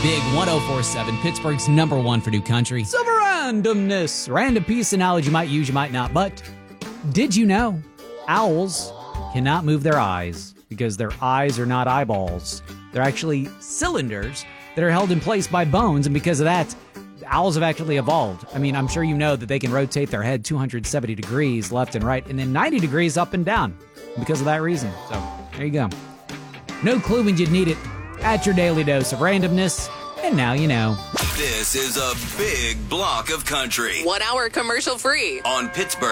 Big 104.7, Pittsburgh's number one for new country. Some randomness. Random piece of knowledge you might use, you might not. But did you know owls cannot move their eyes because their eyes are not eyeballs? They're actually cylinders that are held in place by bones, and because of that, owls have actually evolved. I mean, I'm sure you know that they can rotate their head 270 degrees left and right, and then 90 degrees up and down because of that reason. So, there you go. No clue when you'd need it. At your daily dose of randomness, and now you know. This is a big block of country. 1 hour commercial free On Pittsburgh